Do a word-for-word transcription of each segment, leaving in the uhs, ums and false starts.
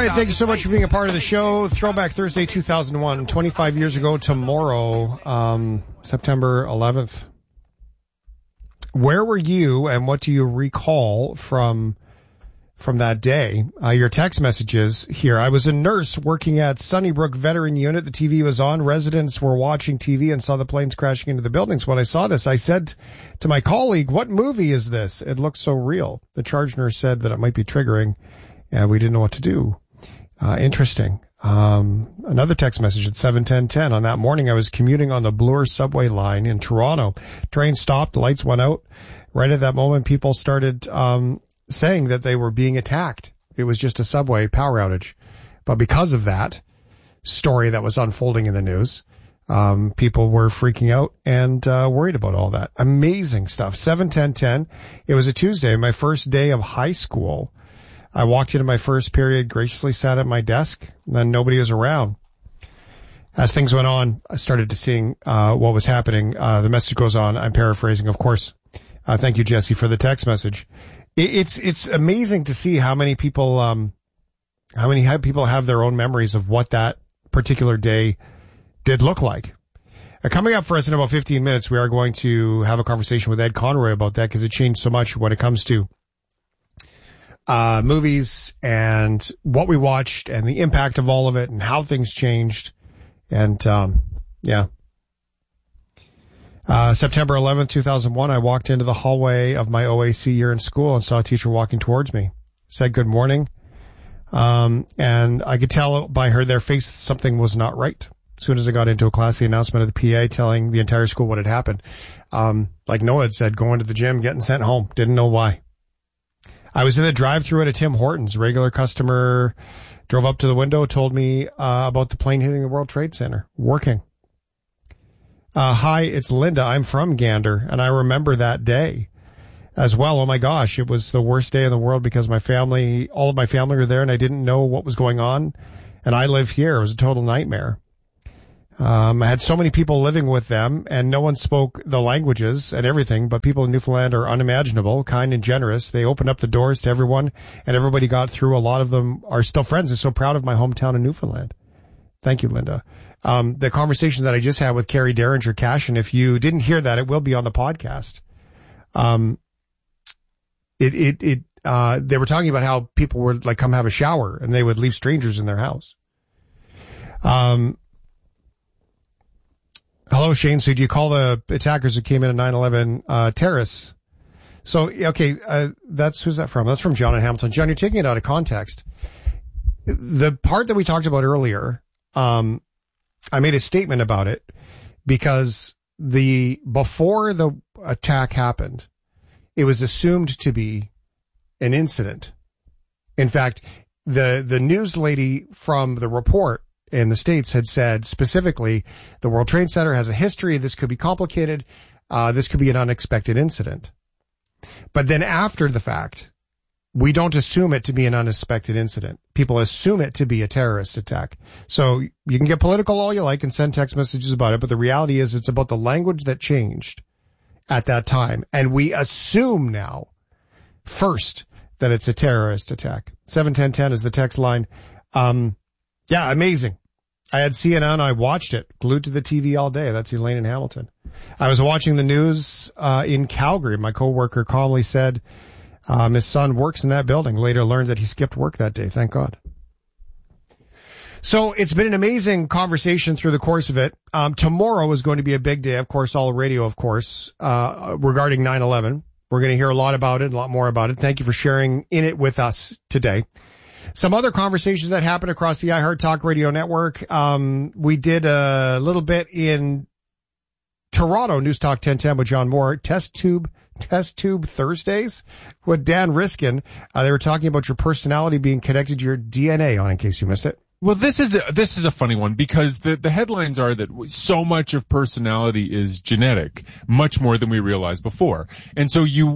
right, thank you so much for being a part of the show. Throwback Thursday two thousand one, twenty-five years ago tomorrow, um, September eleventh. Where were you and what do you recall from from that day? Uh, your text messages here. I was a nurse working at Sunnybrook Veteran Unit. The T V was on. Residents were watching T V and saw the planes crashing into the buildings. When I saw this, I said to my colleague, what movie is this? It looks so real. The charge nurse said that it might be triggering, and we didn't know what to do. Uh, interesting. Um, another text message at seven ten ten. On that morning, I was commuting on the Bloor subway line in Toronto. Train stopped, lights went out. Right at that moment, people started um saying that they were being attacked. It was just a subway power outage. But because of that story that was unfolding in the news, um, people were freaking out and uh, worried about all that. Amazing stuff. seven ten ten. It was a Tuesday, my first day of high school. I walked into my first period, graciously sat at my desk, and then nobody was around. As things went on, I started to seeing uh, what was happening. Uh, the message goes on. I'm paraphrasing, of course. Uh, thank you, Jesse, for the text message. It, it's it's amazing to see how many people um how many how people have their own memories of what that particular day did look like. Uh, coming up for us in about fifteen minutes, we are going to have a conversation with Ed Conroy about that because it changed so much when it comes to uh movies and what we watched and the impact of all of it and how things changed. And um yeah. Uh September eleventh, two thousand one, I walked into the hallway of my O A C year in school and saw a teacher walking towards me. Said good morning. Um and I could tell by her their face something was not right. As soon as I got into a class, the announcement of the P A telling the entire school what had happened. Um like Noah had said, going to the gym, getting sent home. Didn't know why. I was in the drive-thru at a Tim Hortons. Regular customer drove up to the window, told me uh, about the plane hitting the World Trade Center. Working. Uh, hi, it's Linda. I'm from Gander, and I remember that day as well. Oh my gosh, it was the worst day in the world because my family, all of my family were there, and I didn't know what was going on. And I live here. It was a total nightmare. Um, I had so many people living with them, and no one spoke the languages and everything, but people in Newfoundland are unimaginable, kind and generous. They opened up the doors to everyone, and everybody got through. A lot of them are still friends. I'm so proud of my hometown in Newfoundland. Thank you, Linda. Um, the conversation that I just had with Carrie Derringer Cashin, if you didn't hear that, it will be on the podcast. Um, it, it, it, uh, they were talking about how people would like come have a shower and they would leave strangers in their house. Um, hello, Shane. So do you call the attackers who came in at nine eleven, uh, terrorists? So, okay, uh, that's, who's that from? That's from John in Hamilton. John, you're taking it out of context. The part that we talked about earlier, um, I made a statement about it because the, before the attack happened, it was assumed to be an incident. In fact, the, the news lady from the report in the States had said specifically, the World Trade Center has a history. This could be complicated. Uh, this could be an unexpected incident. But then after the fact, we don't assume it to be an unexpected incident. People assume it to be a terrorist attack. So you can get political all you like and send text messages about it, but the reality is it's about the language that changed at that time. And we assume now, first, that it's a terrorist attack. seven ten ten is the text line. Um, yeah, amazing. I had C N N. I watched it, glued to the T V all day. That's Elaine in Hamilton. I was watching the news uh in Calgary. My coworker calmly said, Um, his son works in that building. Later learned that he skipped work that day. Thank God. So it's been an amazing conversation through the course of it. Um, tomorrow is going to be a big day, of course, all radio, of course, uh, regarding nine eleven. We're going to hear a lot about it, a lot more about it. Thank you for sharing in it with us today. Some other conversations that happened across the iHeart Talk Radio Network. Um, we did a little bit in Toronto, News Talk ten ten with John Moore, Test Tube Test Tube Thursdays with Dan Riskin. Uh, they were talking about your personality being connected to your D N A on, in case you missed it. Well, this is a, this is a funny one because the, the headlines are that so much of personality is genetic, much more than we realized before. And so you,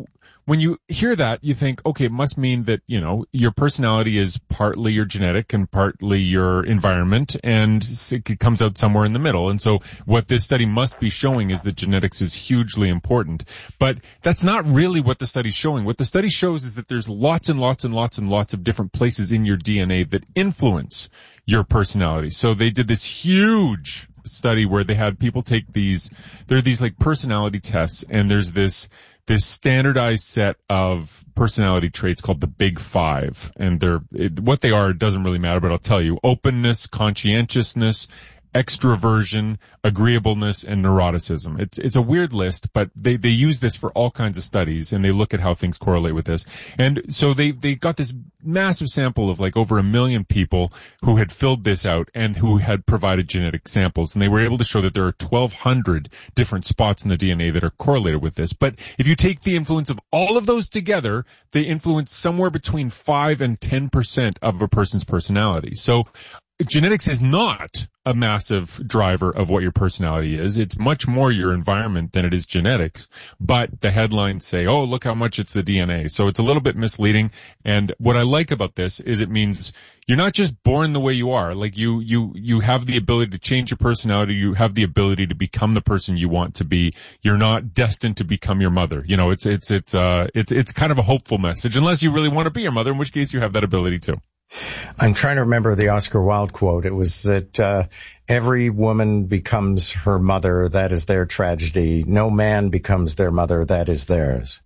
when you hear that, you think, okay, it must mean that, you know, your personality is partly your genetic and partly your environment, and it comes out somewhere in the middle. And so what this study must be showing is that genetics is hugely important. But that's not really what the study's showing. What the study shows is that there's lots and lots and lots and lots of different places in your D N A that influence your personality. So they did this huge study where they had people take these, there are these like personality tests, and there's this, this standardized set of personality traits called the Big Five. And they're, it, what they are doesn't really matter, but I'll tell you: openness, conscientiousness, extroversion, agreeableness, and neuroticism. It's it's a weird list, but they they use this for all kinds of studies, and they look at how things correlate with this. And so they they got this massive sample of like over a million people who had filled this out and who had provided genetic samples, and they were able to show that there are twelve hundred different spots in the D N A that are correlated with this. But if you take the influence of all of those together, they influence somewhere between five and ten percent of a person's personality. So genetics is not a massive driver of what your personality is. It's much more your environment than it is genetics. But the headlines say, oh, look how much it's the D N A. So it's a little bit misleading. And what I like about this is it means you're not just born the way you are. Like you, you, you have the ability to change your personality. You have the ability to become the person you want to be. You're not destined to become your mother. You know, it's, it's, it's, uh, it's, it's kind of a hopeful message, unless you really want to be your mother, in which case you have that ability too. I'm trying to remember the Oscar Wilde quote. It was that uh every woman becomes her mother. That is their tragedy. No man becomes their mother. That is theirs.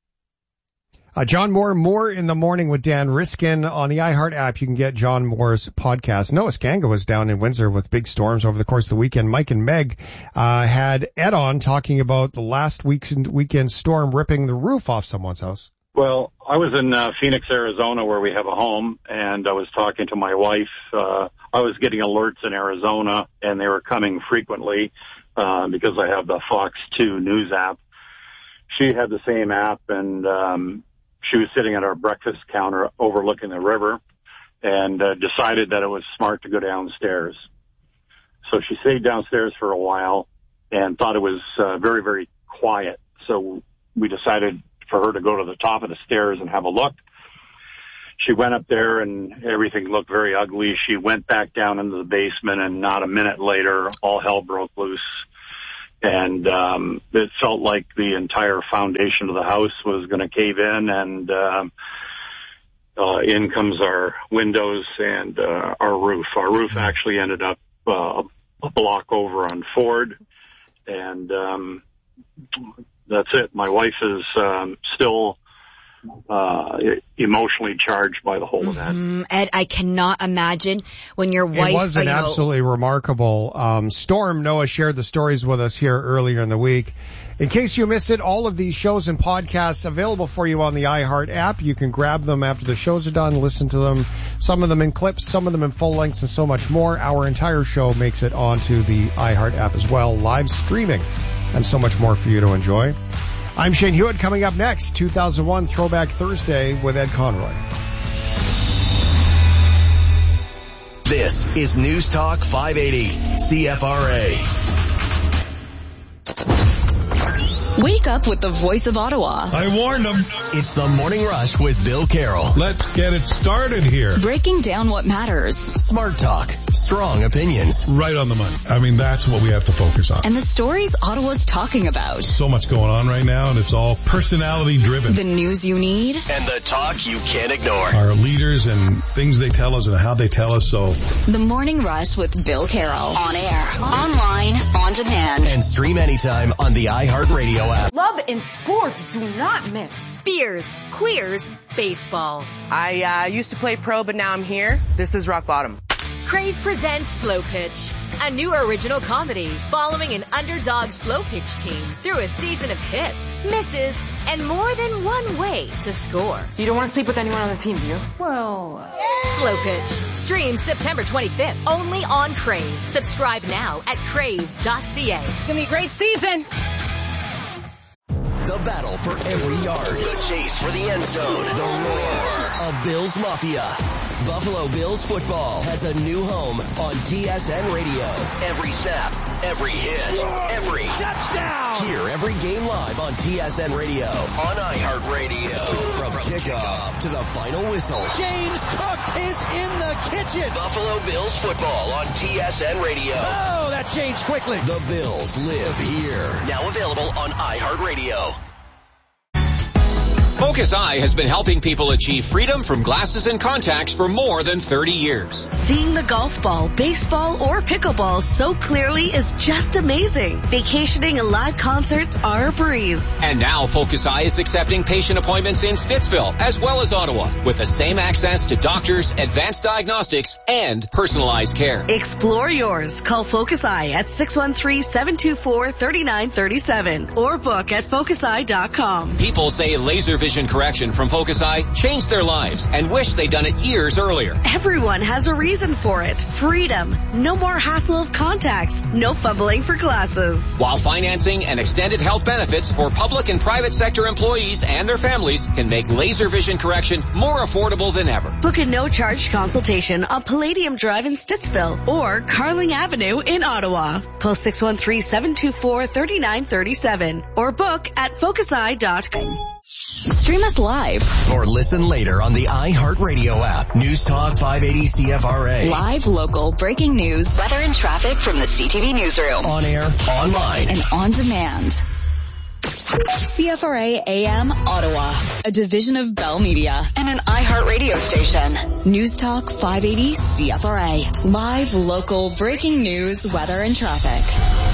Uh, John Moore, More in the Morning with Dan Riskin on the iHeart app. You can get John Moore's podcast. Noah Skanga was down in Windsor with big storms over the course of the weekend. Mike and Meg uh had Ed on talking about the last week's weekend storm ripping the roof off someone's house. Well, I was in uh, Phoenix, Arizona, where we have a home, and I was talking to my wife. Uh, I was getting alerts in Arizona, and they were coming frequently uh, because I have the Fox two News app. She had the same app, and um, she was sitting at our breakfast counter overlooking the river, and uh, decided that it was smart to go downstairs. So she stayed downstairs for a while and thought it was uh, very, very quiet. So we decided for her to go to the top of the stairs and have a look. She went up there and everything looked very ugly. She went back down into the basement, and not a minute later, all hell broke loose. And um, it felt like the entire foundation of the house was going to cave in, and um, uh, in comes our windows and uh, our roof. Our roof actually ended up uh, a block over on Ford, and um that's it. My wife is um, still uh emotionally charged by the whole event. Mm, Ed, I cannot imagine when your wife... It was an you know, absolutely remarkable um storm. Noah shared the stories with us here earlier in the week. In case you missed it, all of these shows and podcasts available for you on the iHeart app. You can grab them after the shows are done, listen to them, some of them in clips, some of them in full lengths, and so much more. Our entire show makes it onto the iHeart app as well, live streaming, and so much more for you to enjoy. I'm Shane Hewitt. Coming up next, two thousand one Throwback Thursday with Ed Conroy. This is News Talk five eighty, C F R A. Wake up with the voice of Ottawa. I warned them. It's the Morning Rush with Bill Carroll. Let's get it started here. Breaking down what matters. Smart talk. Strong opinions. Right on the money. I mean, that's what we have to focus on. And the stories Ottawa's talking about. So much going on right now, and it's all personality driven. The news you need. And the talk you can't ignore. Our leaders and things they tell us and how they tell us. So The Morning Rush with Bill Carroll. On air, online, on demand. And stream anytime on the iHeart Radio app. Love and sports do not mix. Beers, queers, baseball. I uh, used to play pro, but now I'm here. This is rock bottom. Crave presents Slow Pitch, a new original comedy following an underdog slow pitch team through a season of hits, misses, and more than one way to score. You don't want to sleep with anyone on the team, do you? Well... Slow Pitch. Stream September twenty-fifth, only on Crave. Subscribe now at crave dot c a. It's going to be a great season. The battle for every yard. The chase for the end zone. The roar of Bills Mafia. Buffalo Bills football has a new home on T S N Radio. Every snap, Every hit, every touchdown. Hear every game live on T S N Radio, on iHeartRadio. From kickoff to the final whistle. James Cook is in the kitchen. Buffalo Bills football on T S N Radio. Oh, that changed quickly. The Bills live here. Now available on iHeartRadio. Focus Eye has been helping people achieve freedom from glasses and contacts for more than thirty years. Seeing the golf ball, baseball, or pickleball so clearly is just amazing. Vacationing and live concerts are a breeze. And now Focus Eye is accepting patient appointments in Stittsville as well as Ottawa with the same access to doctors, advanced diagnostics, and personalized care. Explore yours. Call Focus Eye at six one three, seven two four, three nine three seven or book at focus eye dot com. People say laser vision Vision correction from Focus Eye changed their lives and wish they'd done it years earlier. Everyone has a reason for it. Freedom. No more hassle of contacts. No fumbling for glasses. While financing and extended health benefits for public and private sector employees and their families can make laser vision correction more affordable than ever. Book a no-charge consultation on Palladium Drive in Stittsville or Carling Avenue in Ottawa. Call six one three, seven two four, three nine three seven or book at focus eye dot com. Stream us live or listen later on the iHeartRadio app. News Talk five eighty C F R A. Live, local, breaking news, weather and traffic from the C T V newsroom. On air, online, and on demand. C F R A A M Ottawa, a division of Bell Media and an iHeartRadio station. News Talk five eighty C F R A. Live, local, breaking news, weather and traffic.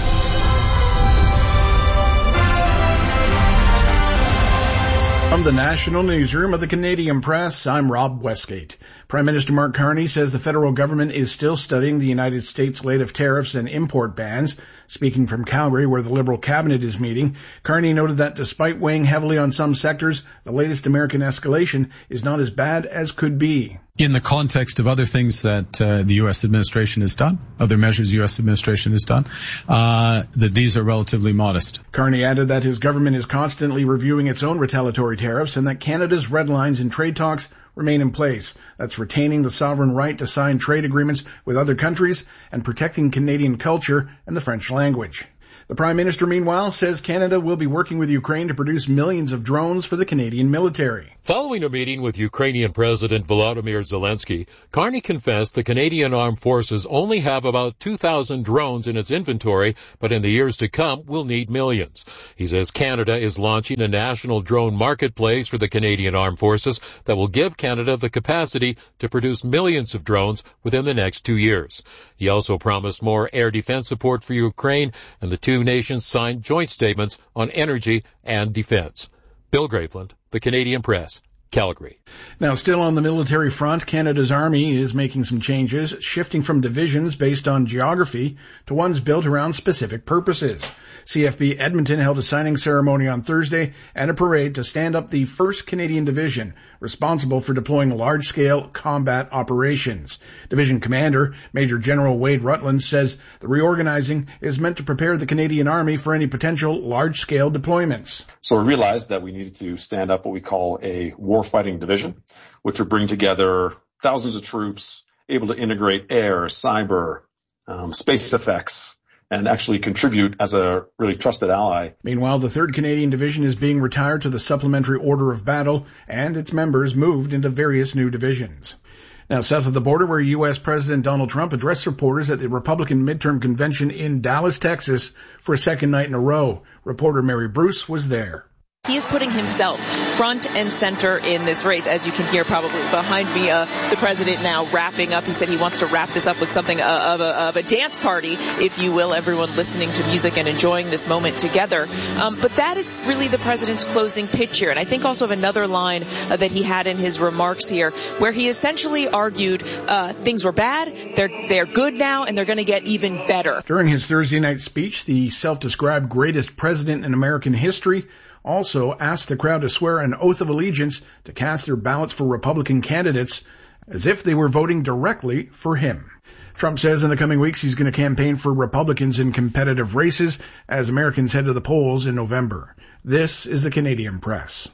From the National Newsroom of the Canadian Press, I'm Rob Westgate. Prime Minister Mark Carney says the federal government is still studying the United States' latest tariffs and import bans. Speaking from Calgary, where the Liberal cabinet is meeting, Carney noted that despite weighing heavily on some sectors, the latest American escalation is not as bad as could be. In the context of other things that uh, the U S administration has done, other measures the U S administration has done, uh, that these are relatively modest. Carney added that his government is constantly reviewing its own retaliatory tariffs and that Canada's red lines in trade talks remain in place. That's retaining the sovereign right to sign trade agreements with other countries and protecting Canadian culture and the French language. The Prime Minister, meanwhile, says Canada will be working with Ukraine to produce millions of drones for the Canadian military. Following a meeting with Ukrainian President Volodymyr Zelensky, Carney confessed the Canadian Armed Forces only have about two thousand drones in its inventory, but in the years to come will need millions. He says Canada is launching a national drone marketplace for the Canadian Armed Forces that will give Canada the capacity to produce millions of drones within the next two years. He also promised more air defense support for Ukraine, and the two nations signed joint statements on energy and defense. Bill Graveland, the Canadian Press, Calgary. Now, still on the military front, Canada's Army is making some changes, shifting from divisions based on geography to ones built around specific purposes. C F B Edmonton held a signing ceremony on Thursday and a parade to stand up the first Canadian Division, responsible for deploying large-scale combat operations. Division Commander Major General Wade Rutland says the reorganizing is meant to prepare the Canadian Army for any potential large-scale deployments. So we realized that we needed to stand up what we call a warfighting division, which would bring together thousands of troops able to integrate air, cyber, um, space effects, and actually contribute as a really trusted ally. Meanwhile, the third Canadian Division is being retired to the Supplementary Order of Battle, and its members moved into various new divisions. Now, south of the border, where U S President Donald Trump addressed reporters at the Republican midterm convention in Dallas, Texas, for a second night in a row. Reporter Mary Bruce was there. He is putting himself front and center in this race. As you can hear probably behind me, uh, the president now wrapping up. He said he wants to wrap this up with something uh, of, a, of a dance party, if you will, everyone listening to music and enjoying this moment together. Um, but that is really the president's closing pitch here. And I think also of another line uh, that he had in his remarks here, where he essentially argued uh, things were bad, they're, they're good now, and they're going to get even better. During his Thursday night speech, the self-described greatest president in American history also asked the crowd to swear an oath of allegiance to cast their ballots for Republican candidates as if they were voting directly for him. Trump says in the coming weeks he's going to campaign for Republicans in competitive races as Americans head to the polls in November. This is the Canadian Press.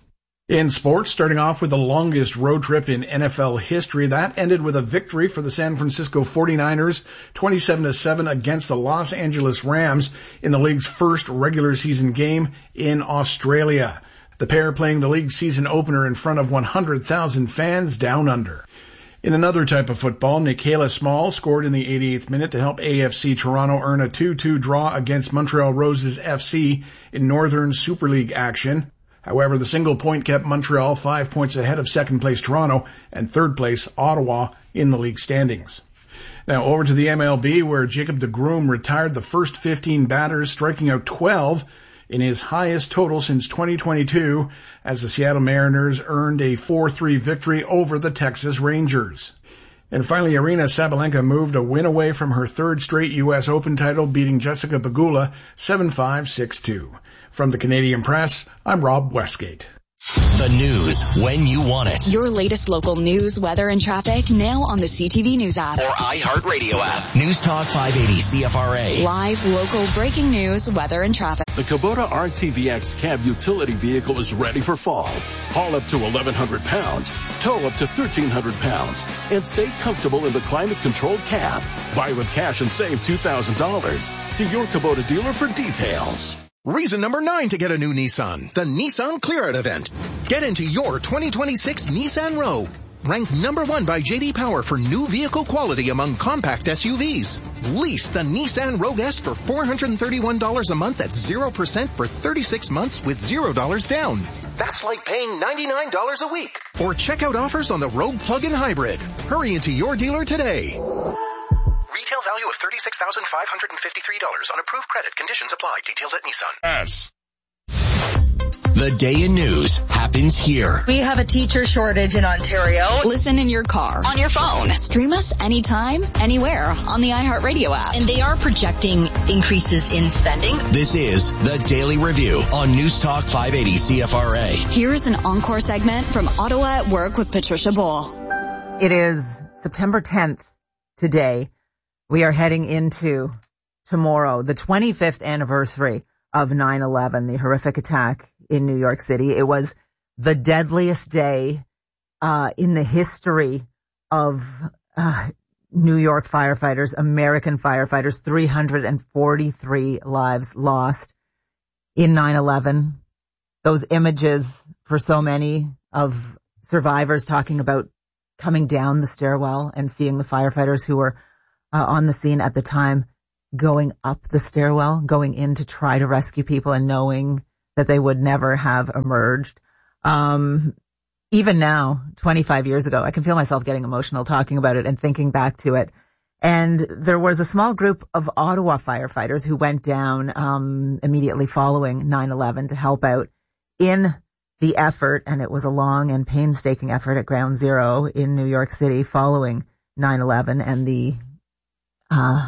In sports, starting off with the longest road trip in N F L history, that ended with a victory for the San Francisco forty-niners, twenty-seven to seven against the Los Angeles Rams in the league's first regular season game in Australia. The pair playing the league season opener in front of one hundred thousand fans down under. In another type of football, Nikhila Small scored in the eighty-eighth minute to help A F C Toronto earn a two two draw against Montreal Roses F C in Northern Super League action. However, the single point kept Montreal five points ahead of second place Toronto and third place Ottawa in the league standings. Now over to the M L B, where Jacob deGrom retired the first fifteen batters, striking out twelve in his highest total since twenty twenty-two, as the Seattle Mariners earned a four three victory over the Texas Rangers. And finally, Aryna Sabalenka moved a win away from her third straight U S Open title, beating Jessica Pegula seven five, six two. From the Canadian Press, I'm Rob Westgate. The news when you want it. Your latest local news, weather, and traffic now on the C T V News app. Or iHeartRadio app. News Talk five eighty C F R A. Live, local, breaking news, weather, and traffic. The Kubota R T V X cab utility vehicle is ready for fall. Haul up to eleven hundred pounds, tow up to thirteen hundred pounds, and stay comfortable in the climate-controlled cab. Buy with cash and save two thousand dollars. See your Kubota dealer for details. Reason number nine to get a new Nissan, the Nissan Clear Out event. Get into your twenty twenty-six Nissan Rogue. Ranked number one by J D Power for new vehicle quality among compact S U Vs. Lease the Nissan Rogue S for four hundred thirty-one dollars a month at zero percent for thirty-six months with zero dollars down. That's like paying ninety-nine dollars a week. Or check out offers on the Rogue Plug-in Hybrid. Hurry into your dealer today. Retail value of thirty-six thousand five hundred fifty-three dollars on approved credit. Conditions apply. Details at Nissan. Yes. The day in news happens here. We have a teacher shortage in Ontario. Listen in your car, on your phone. Stream us anytime, anywhere on the iHeartRadio app. And they are projecting increases in spending. This is the Daily Review on News Talk five eighty C F R A. Here's an encore segment from Ottawa at Work with Patricia Bull. It is September tenth today. We are heading into tomorrow, the twenty-fifth anniversary of nine eleven, the horrific attack in New York City. It was the deadliest day uh in the history of uh New York firefighters, American firefighters. three hundred forty-three lives lost in nine eleven. Those images for so many of survivors talking about coming down the stairwell and seeing the firefighters who were uh, on the scene at the time going up the stairwell, going in to try to rescue people and knowing that they would never have emerged. Um, even now, twenty-five years ago, I can feel myself getting emotional talking about it and thinking back to it. And there was a small group of Ottawa firefighters who went down um, immediately following nine eleven to help out in the effort, and it was a long and painstaking effort at Ground Zero in New York City following nine eleven and the uh,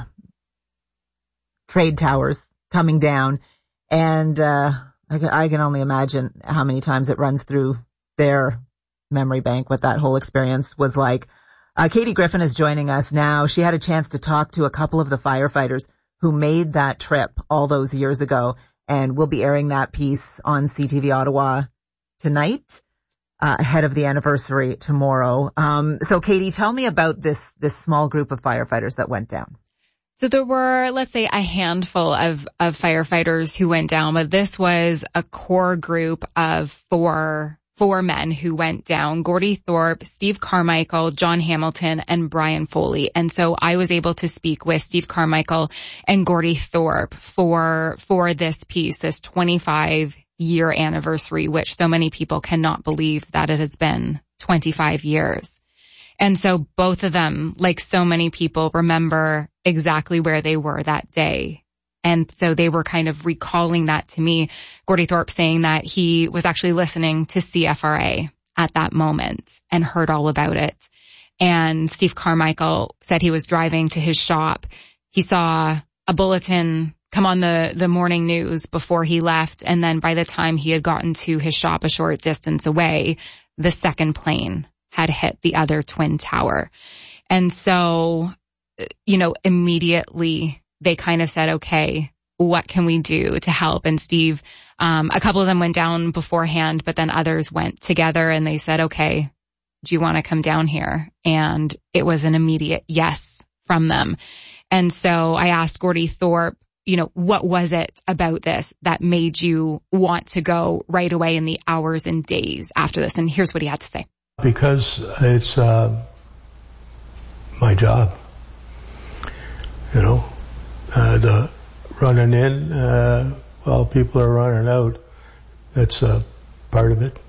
trade towers coming down. And uh, I can, I can only imagine how many times it runs through their memory bank what that whole experience was like. Uh, Katie Griffin is joining us now. She had a chance to talk to a couple of the firefighters who made that trip all those years ago, and we'll be airing that piece on C T V Ottawa tonight, uh, ahead of the anniversary tomorrow. Um, so Katie, tell me about this, this small group of firefighters that went down. So there were, let's say, a handful of, of firefighters who went down, but this was a core group of four, four men who went down: Gordy Thorpe, Steve Carmichael, John Hamilton, and Brian Foley. And so I was able to speak with Steve Carmichael and Gordy Thorpe for, for this piece, this twenty-five year anniversary, which so many people cannot believe that it has been twenty-five years. And so both of them, like so many people, remember exactly where they were that day. And so they were kind of recalling that to me. Gordy Thorpe saying that he was actually listening to C F R A at that moment and heard all about it. And Steve Carmichael said he was driving to his shop. He saw a bulletin come on the, the morning news before he left. And then by the time he had gotten to his shop a short distance away, the second plane had hit the other twin tower. And so, you know, immediately they kind of said, okay, what can we do to help? And Steve, um, a couple of them went down beforehand, but then others went together and they said, okay, do you want to come down here? And it was an immediate yes from them. And so I asked Gordy Thorpe, you know, what was it about this that made you want to go right away in the hours and days after this? And here's what he had to say. Because it's uh, my job, you know, uh, the running in uh, while people are running out, that's uh, part of it.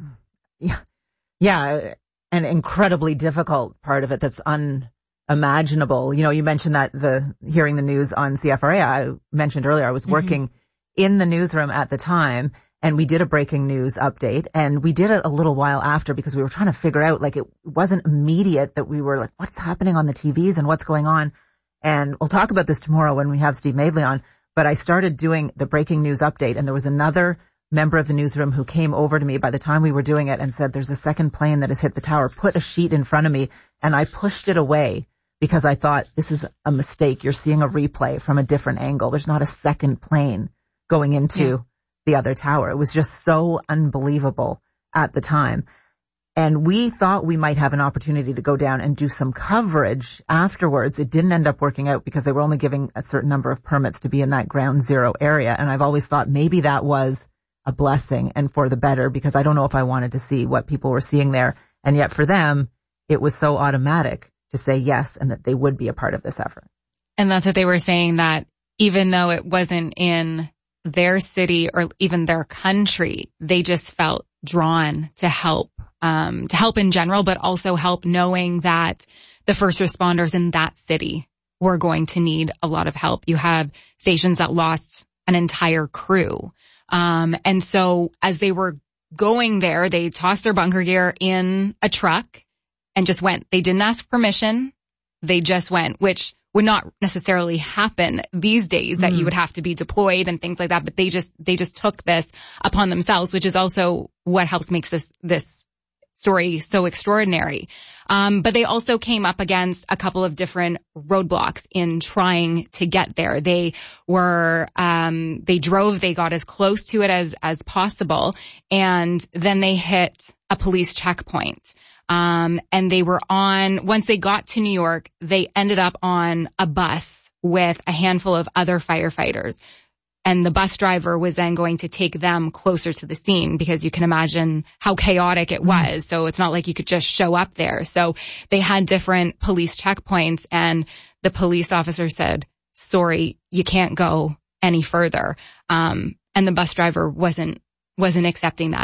Yeah, yeah, an incredibly difficult part of it that's unimaginable. You know, you mentioned that the hearing the news on C F R A, I mentioned earlier, I was working mm-hmm. in the newsroom at the time, and we did a breaking news update, and we did it a little while after because we were trying to figure out, like, it wasn't immediate that we were like, what's happening on the T Vs and what's going on? And we'll talk about this tomorrow when we have Steve Madeley on, but I started doing the breaking news update, and there was another member of the newsroom who came over to me by the time we were doing it and said, there's a second plane that has hit the tower, put a sheet in front of me, and I pushed it away because I thought, this is a mistake. You're seeing a replay from a different angle. There's not a second plane going into yeah. the other tower. It was just so unbelievable at the time. And we thought we might have an opportunity to go down and do some coverage afterwards. It didn't end up working out because they were only giving a certain number of permits to be in that ground zero area. And I've always thought maybe that was a blessing and for the better, because I don't know if I wanted to see what people were seeing there. And yet for them, it was so automatic to say yes and that they would be a part of this effort. And that's what they were saying, that even though it wasn't in their city or even their country, they just felt drawn to help, um, to help in general, but also help knowing that the first responders in that city were going to need a lot of help. You have stations that lost an entire crew. Um, and so as they were going there, they tossed their bunker gear in a truck and just went. They didn't ask permission. They just went, which would not necessarily happen these days, that mm-hmm. you would have to be deployed and things like that. But they just, they just took this upon themselves, which is also what helps makes this, this story so extraordinary. Um, but they also came up against a couple of different roadblocks in trying to get there. They were, um, they drove, they got as close to it as, as possible. And then they hit a police checkpoint. Um, and they were on, once they got to New York, they ended up on a bus with a handful of other firefighters. And the bus driver was then going to take them closer to the scene, because you can imagine how chaotic it was. So it's not like you could just show up there. So they had different police checkpoints, and the police officer said, sorry, you can't go any further. Um, and the bus driver wasn't, wasn't accepting that.